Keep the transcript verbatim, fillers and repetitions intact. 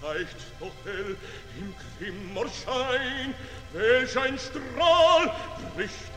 leicht doch hell im Glimmerschein, welch ein Strahl bricht